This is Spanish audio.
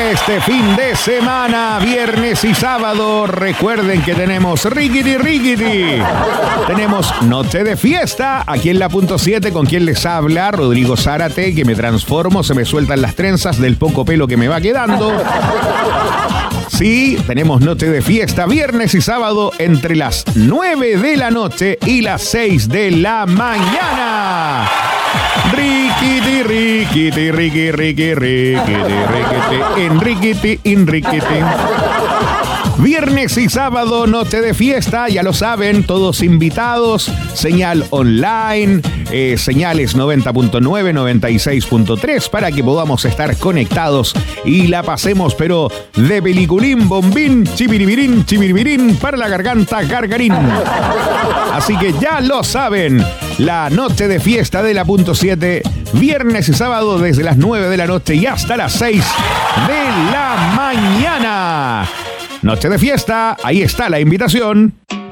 este fin de semana, viernes y sábado. Recuerden que tenemos Riquiti Riquiti. Tenemos Noche de Fiesta aquí en la punto 7. ¿Con quien les habla? Rodrigo Zárate, que me transformo, se me sueltan las trenzas del poco pelo que me va quedando. Sí, tenemos Noche de Fiesta, viernes y sábado entre las 9 de la noche y las 6 de la mañana. Riquiti, riquiti, riqui, riqui, riquiti, riquiti, enriquiti, enriquiti. Viernes y sábado, Noche de Fiesta, ya lo saben, todos invitados, señal online, señales 90.9, 96.3 para que podamos estar conectados y la pasemos, pero de peliculín, bombín, chipiribirín, chipiribirín, para la garganta, gargarín. Así que ya lo saben, la Noche de Fiesta de la punto 7, viernes y sábado desde las 9 de la noche y hasta las 6 de la mañana. Noche de Fiesta, ahí está la invitación.